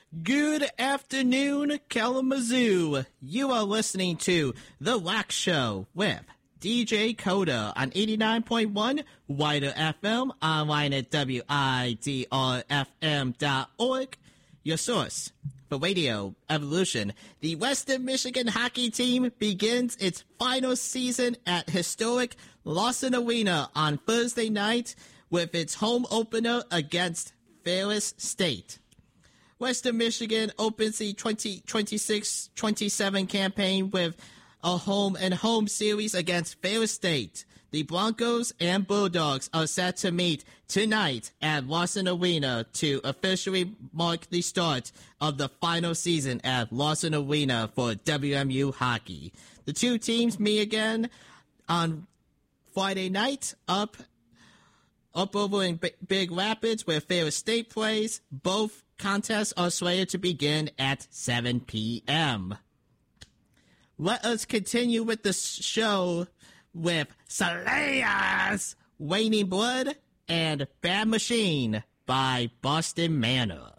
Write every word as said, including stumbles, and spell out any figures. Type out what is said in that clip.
Good afternoon, Kalamazoo. You are listening to The Wax Show with D J Coda on eighty-nine point one Wider F M, online at W I D R F M dot org. Your source for radio evolution. The Western Michigan hockey team begins its final season at historic Lawson Arena on Thursday night with its home opener against Ferris State. Western Michigan opens the twenty twenty-six twenty-seven campaign with a home and home series against Ferris State. The Broncos and Bulldogs are set to meet tonight at Lawson Arena to officially mark the start of the final season at Lawson Arena for W M U hockey. The two teams meet again on Friday night up up over in B- Big Rapids where Ferris State plays. Both contests are slated to begin at seven p.m. Let us continue with the show with Slayers, Waning Blood, and Bad Machine by Boston Manor.